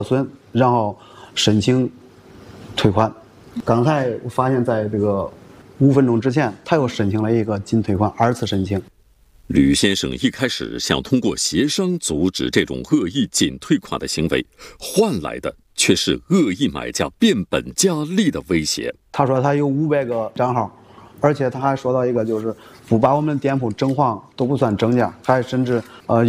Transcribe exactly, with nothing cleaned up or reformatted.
损，然后申请退款。刚才我发现，在这个五分钟之前，他又申请了一个仅退款，二次申请。 吕先生一开始想通过协商阻止这种恶意仅退款的行为，换来的却是恶意买家变本加厉的威胁。 他说他有五百个账号，而且他还说到一个，就是不把我们店铺整黄都不算整价，还甚至呃。